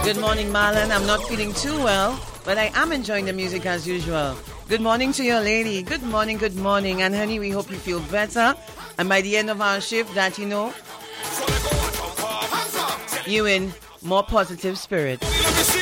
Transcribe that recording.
Good morning, Marlon. I'm not feeling too well, but I am enjoying the music as usual. Good morning to your lady. Good morning, good morning. And honey, we hope you feel better. And by the end of our shift, that you know, you in more positive spirits.